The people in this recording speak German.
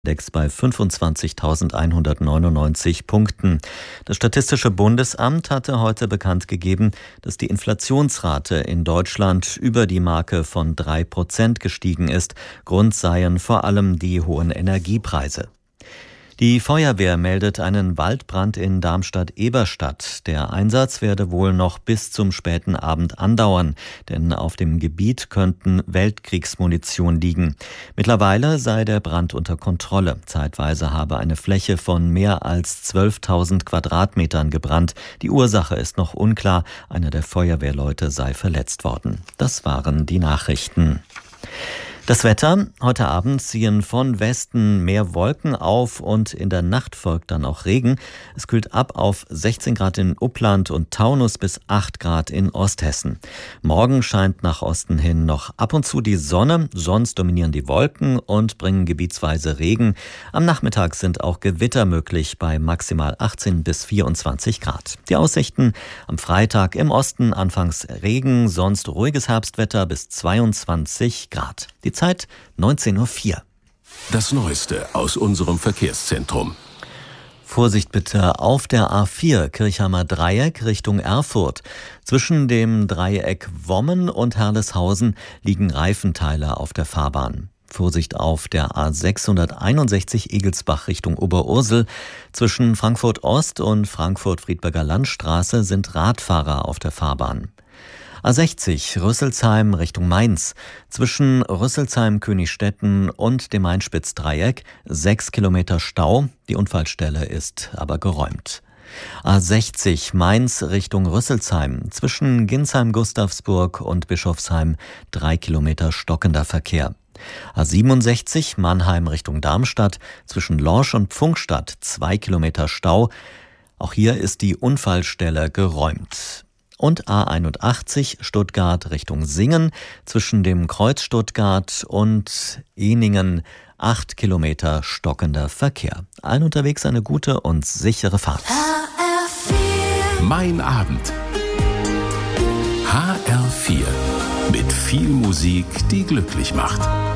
Index bei 25.199 Punkten. Das Statistische Bundesamt hatte heute bekannt gegeben, dass die Inflationsrate in Deutschland über die Marke von 3% gestiegen ist. Grund seien vor allem die hohen Energiepreise. Die Feuerwehr meldet einen Waldbrand in Darmstadt-Eberstadt. Der Einsatz werde wohl noch bis zum späten Abend andauern, denn auf dem Gebiet könnten Weltkriegsmunition liegen. Mittlerweile sei der Brand unter Kontrolle. Zeitweise habe eine Fläche von mehr als 12.000 Quadratmetern gebrannt. Die Ursache ist noch unklar. Einer der Feuerwehrleute sei verletzt worden. Das waren die Nachrichten. Das Wetter: Heute Abend ziehen von Westen mehr Wolken auf und in der Nacht folgt dann auch Regen. Es kühlt ab auf 16 Grad in Uppland und Taunus bis 8 Grad in Osthessen. Morgen scheint nach Osten hin noch ab und zu die Sonne, sonst dominieren die Wolken und bringen gebietsweise Regen. Am Nachmittag sind auch Gewitter möglich bei maximal 18 bis 24 Grad. Die Aussichten: am Freitag im Osten anfangs Regen, sonst ruhiges Herbstwetter bis 22 Grad. Die Zeit 19:04 Uhr. Das Neueste aus unserem Verkehrszentrum. Vorsicht bitte auf der A4 Kirchheimer Dreieck Richtung Erfurt. Zwischen dem Dreieck Wommen und Herleshausen liegen Reifenteile auf der Fahrbahn. Vorsicht auf der A661 Egelsbach Richtung Oberursel. Zwischen Frankfurt Ost und Frankfurt-Friedberger Landstraße sind Radfahrer auf der Fahrbahn. A60 Rüsselsheim Richtung Mainz. Zwischen Rüsselsheim-Königstetten und dem Main-Spitz-Dreieck 6 Kilometer Stau. Die Unfallstelle ist aber geräumt. A60 Mainz Richtung Rüsselsheim. Zwischen Ginsheim-Gustavsburg und Bischofsheim 3 Kilometer stockender Verkehr. A67 Mannheim Richtung Darmstadt. Zwischen Lorsch und Pfungstadt 2 Kilometer Stau. Auch hier ist die Unfallstelle geräumt. Und A81 Stuttgart Richtung Singen, zwischen dem Kreuz Stuttgart und Ehningen 8 Kilometer stockender Verkehr. Allen unterwegs eine gute und sichere Fahrt. Mein Abend. HR4. Mit viel Musik, die glücklich macht.